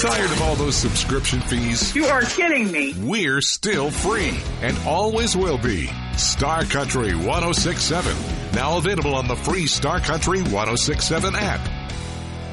Tired of all those subscription fees? You are kidding me. We're still free and always will be. Star Country 106.7. Now available on the free Star Country 106.7 app.